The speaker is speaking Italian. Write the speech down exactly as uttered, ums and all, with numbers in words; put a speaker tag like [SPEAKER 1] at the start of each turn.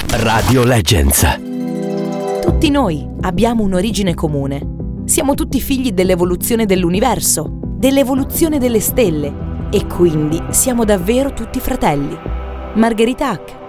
[SPEAKER 1] Radio Legends.
[SPEAKER 2] Tutti noi abbiamo un'origine comune. Siamo tutti figli dell'evoluzione dell'universo, dell'evoluzione delle stelle, e quindi siamo davvero tutti fratelli. Margherita Hack.